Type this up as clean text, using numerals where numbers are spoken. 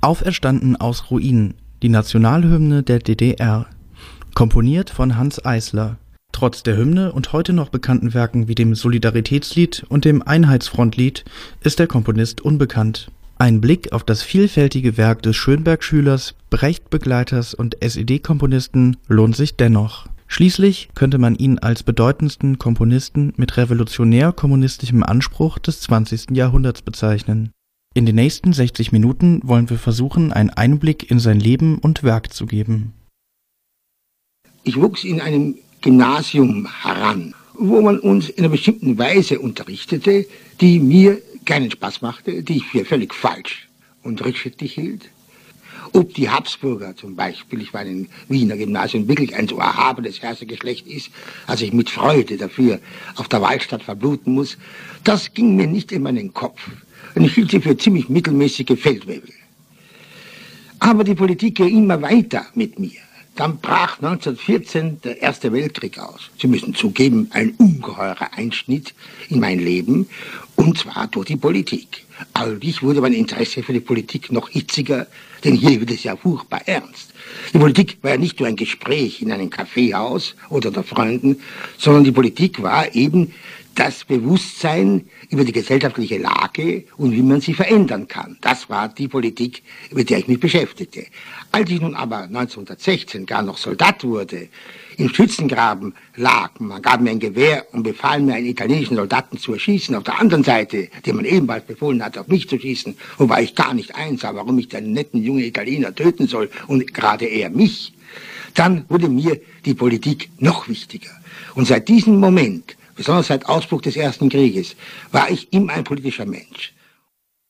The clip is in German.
Auferstanden aus Ruinen, die Nationalhymne der DDR. Komponiert von Hanns Eisler. Trotz der Hymne und heute noch bekannten Werken wie dem Solidaritätslied und dem Einheitsfrontlied ist der Komponist unbekannt. Ein Blick auf das vielfältige Werk des Schönberg-Schülers, Brecht-Begleiters und SED-Komponisten lohnt sich dennoch. Schließlich könnte man ihn als bedeutendsten Komponisten mit revolutionär-kommunistischem Anspruch des 20. Jahrhunderts bezeichnen. In den nächsten 60 Minuten wollen wir versuchen, einen Einblick in sein Leben und Werk zu geben. Ich wuchs in einem Gymnasium heran, wo man uns in einer bestimmten Weise unterrichtete, die mir keinen Spaß machte, die ich für völlig falsch und rückschrittlich hielt. Ob die Habsburger zum Beispiel, ich war in Wiener Gymnasium, wirklich ein so erhabenes Herrschergeschlecht ist, als ich mit Freude dafür auf der Wahlstatt verbluten muss, das ging mir nicht in meinen Kopf. Und ich hielt sie für ziemlich mittelmäßige Feldwebel. Aber die Politik ging immer weiter mit mir. Dann brach 1914 der Erste Weltkrieg aus. Sie müssen zugeben, ein ungeheurer Einschnitt in mein Leben, und zwar durch die Politik. Allerdings wurde mein Interesse für die Politik noch hitziger, denn hier wird es ja furchtbar ernst. Die Politik war ja nicht nur ein Gespräch in einem Kaffeehaus oder unter Freunden, sondern die Politik war eben das Bewusstsein über die gesellschaftliche Lage und wie man sie verändern kann. Das war die Politik, mit der ich mich beschäftigte. Als ich nun aber 1916 gar noch Soldat wurde, im Schützengraben lag, man gab mir ein Gewehr und befahl mir, einen italienischen Soldaten zu erschießen. Auf der anderen Seite, dem man ebenfalls befohlen hat, auf mich zu schießen, wobei ich gar nicht einsah, warum ich den netten jungen Italiener töten soll und gerade er mich. Dann wurde mir die Politik noch wichtiger. Und seit diesem Moment, besonders seit Ausbruch des Ersten Krieges, war ich immer ein politischer Mensch.